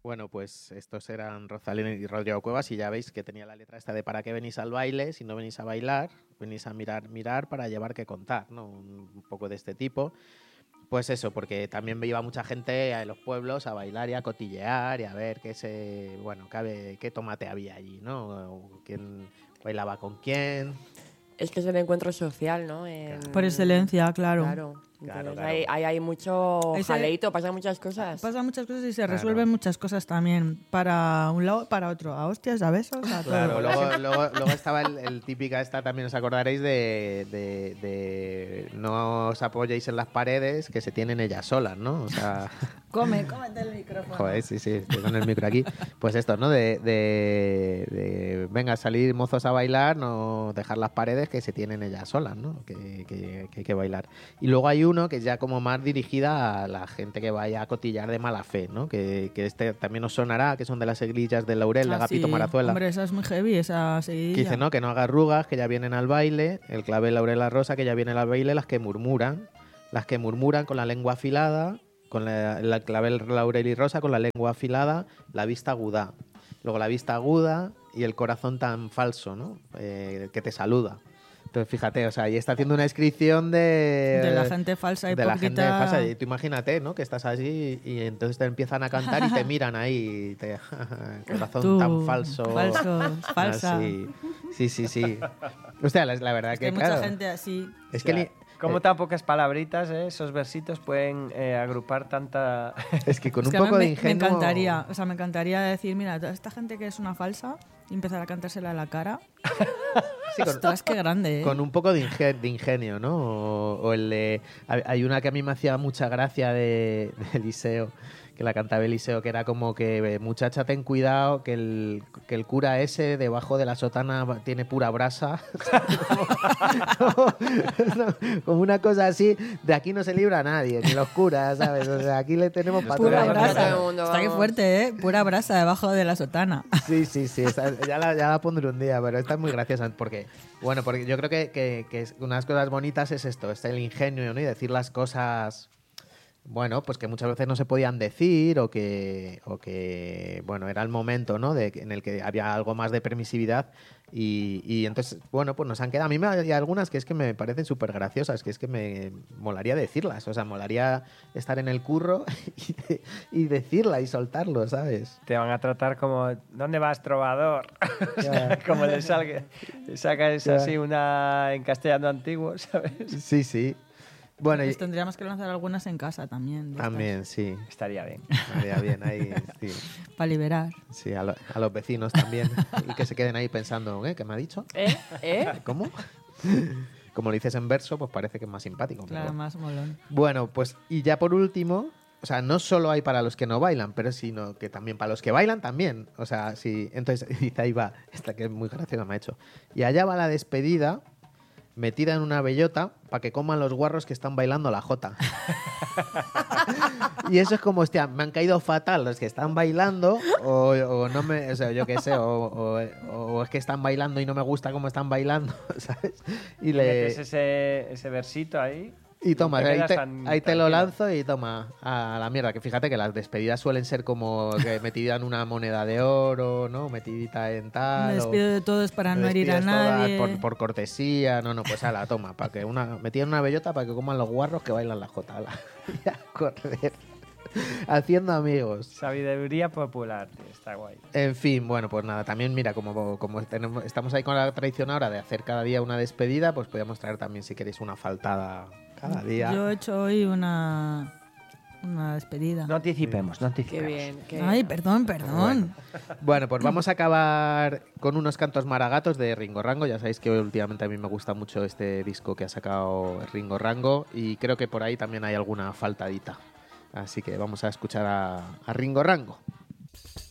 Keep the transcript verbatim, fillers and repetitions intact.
Bueno, pues estos eran Rosalén y Rodrigo Cuevas y ya veis que tenía la letra esta de ¿para qué venís al baile? Si no venís a bailar, venís a mirar, mirar para llevar que contar, ¿no? Un, un poco de este tipo. Pues eso, porque también iba mucha gente a los pueblos a bailar y a cotillear y a ver qué se, bueno, qué, qué tomate había allí, ¿no? O quién bailaba con quién. Es que es el encuentro social, ¿no? En... Por excelencia, claro. Claro. Claro, Entonces, claro. Hay, hay, hay mucho Ese- jaleito, pasan muchas cosas. Pasan muchas cosas y se Claro. resuelven muchas cosas también. Para un lado, para otro. A hostias, a besos, a todo. Claro, luego, luego, luego estaba el, el típica esta, también os acordaréis de, de, de no os apoyéis en las paredes que se tienen ellas solas, ¿no? O sea, Come, cómete el micrófono. joder, sí, sí, estoy con el micro aquí. Pues esto, ¿no? De, de, de venga, salir mozos a bailar, no dejar las paredes que se tienen ellas solas, ¿no? Que, que, que hay que bailar. Y luego hay uno que es ya como más dirigida a la gente que vaya a cotillar de mala fe, ¿no? Que, que este también os sonará, que son de las seguidillas del Laurel, de Ah, Agapito sí. Marazuela. Hombre, esa es muy heavy, esa seguidilla. Que dice, no, que no haga arrugas, que ya vienen al baile, el clavel Laurel la Rosa, que ya vienen al baile las que murmuran, las que murmuran con la lengua afilada, con la, la clavel Laurel y Rosa con la lengua afilada, la vista aguda. Luego la vista aguda y el corazón tan falso, ¿no? Eh, que te saluda. Entonces, fíjate, o sea, ahí está haciendo una descripción de... De la gente falsa y de la gente hipócrita. falsa. Y tú imagínate, ¿no? Que estás allí y entonces te empiezan a cantar y te miran ahí. Y te... corazón Tú, tan falso. falso, falsa. Así. Sí, sí, sí. Hostia, la, la verdad Es que, que hay claro, mucha gente así. es O que sea, ni- como eh, tan pocas palabritas, ¿eh? Esos versitos pueden eh, agrupar tanta... es que con Es un que a mí poco me, de me ingenuo... encantaría, o sea, me encantaría decir, mira, toda esta gente que es una falsa y empezar a cantársela a la cara. Sí, con, Ostras, qué grande, ¿eh? con un poco de, inge- de ingenio, ¿no? O, o el de... Hay una que a mí me hacía mucha gracia de, de Eliseo, que la cantaba Eliseo, que era como que, muchacha, ten cuidado, que el, que el cura ese debajo de la sotana tiene pura brasa. como, como una cosa así, de aquí no se libra nadie, ni los curas, ¿sabes? O sea, aquí le tenemos para Pura todas las brasa. cosas. Todo el mundo, Está que vamos. fuerte, ¿eh? Pura brasa debajo de la sotana. Sí, sí, sí, esta- ya, la, ya la pondré un día, pero esta es muy graciosa porque, bueno, porque yo creo que, que, que es- unas cosas bonitas es esto, es el ingenio, ¿no? Y decir las cosas, bueno, pues que muchas veces no se podían decir o que, o que bueno, era el momento, ¿no? De, en el que había algo más de permisividad y, y entonces, bueno, pues nos han quedado. A mí me hay algunas que es que me parecen súper graciosas, que es que me molaría decirlas, o sea, molaría estar en el curro y, de- y decirla y soltarlo, ¿sabes? Te van a tratar como, ¿dónde vas, trovador? O sea, Ya. como le salga, le sacas Ya. así una en castellano antiguo, ¿sabes? Sí, sí. Bueno, y, Pues tendríamos que lanzar algunas en casa también. también, sí. Estaría bien. Estaría bien ahí, sí. Para liberar. Sí, a, lo- a los vecinos también. Y que se queden ahí pensando, ¿eh? ¿Qué me ha dicho? ¿Eh? ¿Eh? ¿Cómo? Como lo dices en verso, pues parece que es más simpático. pero Claro, bueno. más molón. Bueno, pues y ya por último, o sea, no solo hay para los que no bailan, pero sino que también para los que bailan también. O sea, sí, entonces dice ahí va, esta que es muy graciosa me ha hecho. Y allá va la despedida metida en una bellota para que coman los guarros que están bailando la jota. Y eso es como, hostia, me han caído fatal los que están bailando o, o no me, o sea, yo qué sé, o, o- o es que están bailando y no me gusta cómo están bailando, ¿sabes? Y le... Metes ese, ese versito ahí. Y toma, te ahí quedas te, tan ahí te lo tranquilo. lanzo y toma, a la mierda. Que fíjate que las despedidas suelen ser como que metida en una moneda de oro, ¿no? Metidita en tal. Me o despido de todos para me no herir a despides todas nadie. Por, por cortesía, no, no, pues a la toma. Para que una, metida en una bellota para que coman los guarros que bailan la jota. ala. Y a correr. Haciendo amigos. Sabiduría popular, tío, está guay. En fin, bueno, pues nada, también mira, como, como tenemos, estamos ahí con la tradición ahora de hacer cada día una despedida, pues podríamos traer también, si queréis, una faltada cada día. Yo he hecho hoy una, una despedida. No anticipemos, no Qué anticipemos. bien. Qué... Ay, perdón, perdón. Bueno, pues vamos a acabar con unos cantos maragatos de Ringo Rango. Ya sabéis que últimamente a mí me gusta mucho este disco que ha sacado Ringo Rango y creo que por ahí también hay alguna faltadita. Así que vamos a escuchar a, a Ringo Rango.